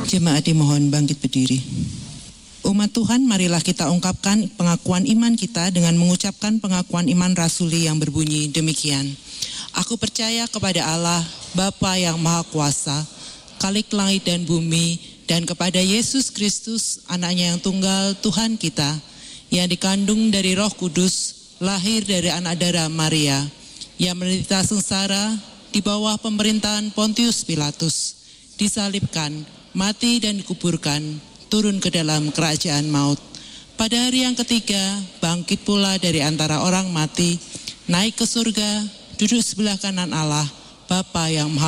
Jemaat dimohon bangkit berdiri. Umat Tuhan, marilah kita ungkapkan pengakuan iman kita dengan mengucapkan pengakuan iman rasuli yang berbunyi demikian. Aku percaya kepada Allah, Bapa yang Maha Kuasa, Khalik langit dan bumi, dan kepada Yesus Kristus, anaknya yang tunggal, Tuhan kita, yang dikandung dari Roh Kudus, lahir dari anak darah Maria, yang menderita sengsara di bawah pemerintahan Pontius Pilatus, disalibkan, mati dan dikuburkan, turun ke dalam kerajaan maut. Pada hari yang ketiga, bangkit pula dari antara orang mati, naik ke surga, duduk sebelah kanan Allah, Bapa yang Maha